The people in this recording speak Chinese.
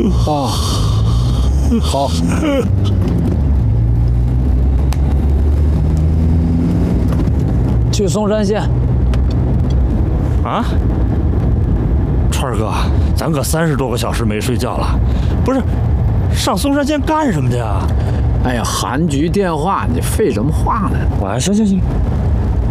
啊，好。去松山县。 啊，川儿哥，咱可30多个小时没睡觉了，不是，上松山县干什么去啊？ 哎呀，韩局电话，你废什么话呢？ 行，